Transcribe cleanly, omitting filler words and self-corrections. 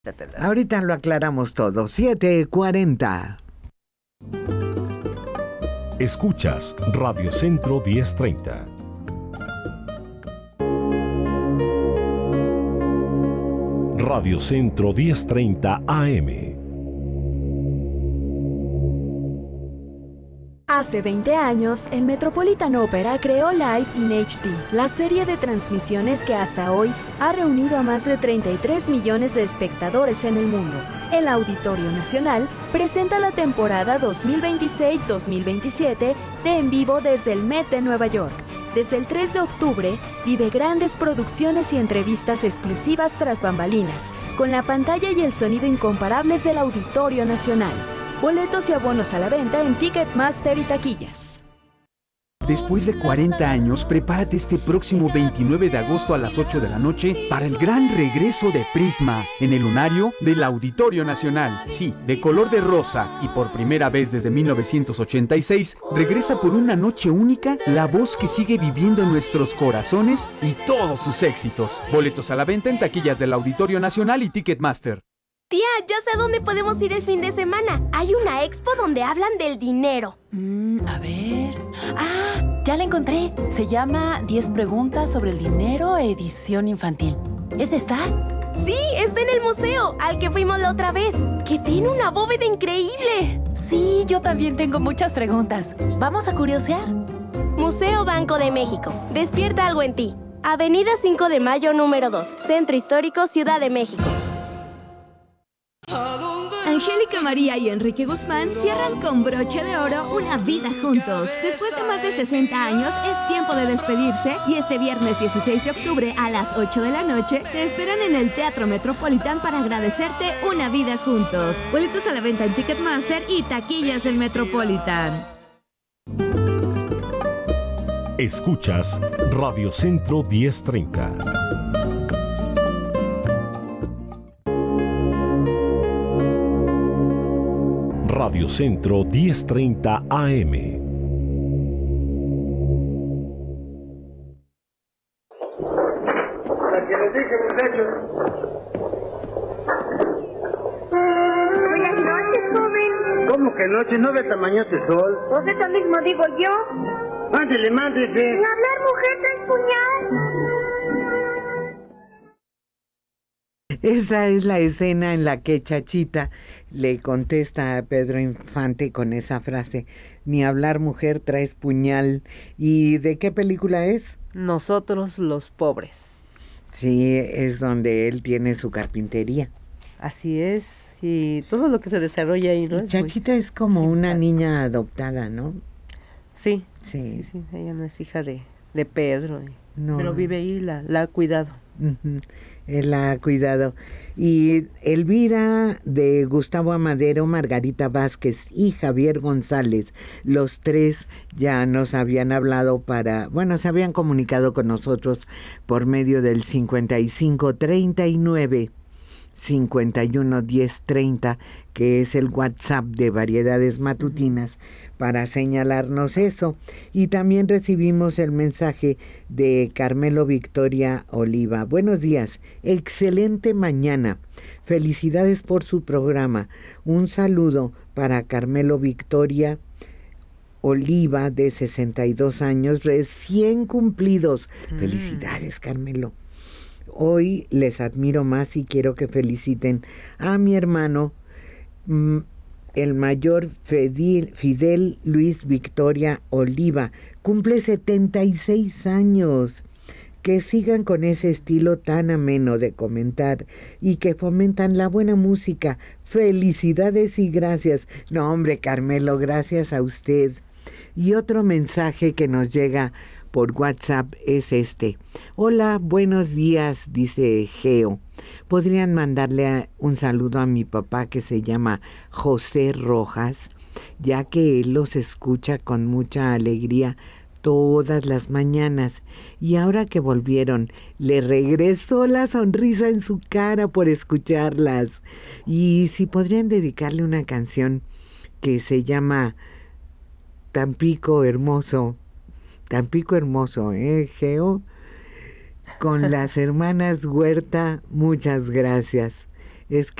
Ahorita lo aclaramos todo. 7:40. Escuchas Radio Centro 1030. Radio Centro 1030 AM. Hace 20 años, el Metropolitan Opera creó Live in HD, la serie de transmisiones que hasta hoy ha reunido a más de 33 millones de espectadores en el mundo. El Auditorio Nacional presenta la temporada 2026-2027 de En Vivo desde el Met de Nueva York. Desde el 3 de octubre, vive grandes producciones y entrevistas exclusivas tras bambalinas, con la pantalla y el sonido incomparables del Auditorio Nacional. Boletos y abonos a la venta en Ticketmaster y taquillas. Después de 40 años, prepárate este próximo 29 de agosto a las 8 de la noche para el gran regreso de Prisma en el lunario del Auditorio Nacional. Sí, de color de rosa y por primera vez desde 1986, regresa por una noche única la voz que sigue viviendo en nuestros corazones y todos sus éxitos. Boletos a la venta en taquillas del Auditorio Nacional y Ticketmaster. Tía, ya sé a dónde podemos ir el fin de semana. Hay una expo donde hablan del dinero. A ver... ¡Ah! Ya la encontré. Se llama 10 preguntas sobre el dinero, edición infantil. ¿Es esta? Sí, está en el museo, al que fuimos la otra vez, que tiene una bóveda increíble. Sí, yo también tengo muchas preguntas. ¿Vamos a curiosear? Museo Banco de México. Despierta algo en ti. Avenida 5 de Mayo, número 2. Centro Histórico, Ciudad de México. Angélica María y Enrique Guzmán cierran con broche de oro una vida juntos. Después de más de 60 años, es tiempo de despedirse y este viernes 16 de octubre a las 8 de la noche te esperan en el Teatro Metropolitan para agradecerte una vida juntos. Boletos a la venta en Ticketmaster y taquillas del Metropolitan. Escuchas Radio Centro 1030. Radio Centro 1030 AM. La que les dije, muchachos. Buenas noches, joven. ¿Cómo que noche? ¿No ve tamañote sol? Pues eso mismo digo yo. Mándele, mándese. Sin hablar, mujer, traes puñal. Esa es la escena en la que Chachita le contesta a Pedro Infante con esa frase: ni hablar, mujer, traes puñal. ¿Y de qué película es? Nosotros los pobres. Sí, es donde él tiene su carpintería. Así es, y todo lo que se desarrolla ahí, ¿no? Chachita es como una niña adoptada, ¿no? Sí, sí, ella no es hija de Pedro, no. Pero vive ahí, la ha cuidado. Él la ha cuidado. Y Elvira, de Gustavo Amadero, Margarita Vázquez y Javier González, los tres ya nos habían hablado se habían comunicado con nosotros por medio del 5539-511030, que es el WhatsApp de Variedades Matutinas, para señalarnos eso. Y también recibimos el mensaje de Carmelo Victoria Oliva. Buenos días, excelente mañana, felicidades por su programa. Un saludo para Carmelo Victoria Oliva, de 62 años, recién cumplidos. Felicidades, Carmelo. Hoy les admiro más y quiero que feliciten a mi hermano, el mayor Fidel Luis Victoria Oliva. Cumple 76 años. Que sigan con ese estilo tan ameno de comentar y que fomentan la buena música. Felicidades y gracias. No, hombre, Carmelo, gracias a usted. Y otro mensaje que nos llega por WhatsApp es este. Hola, buenos días, dice Geo. ¿Podrían mandarle un saludo a mi papá, que se llama José Rojas, ya que él los escucha con mucha alegría todas las mañanas, y ahora que volvieron le regresó la sonrisa en su cara por escucharlas? Y si podrían dedicarle una canción que se llama Tampico Hermoso, Geo, con las hermanas Huerta, muchas gracias. es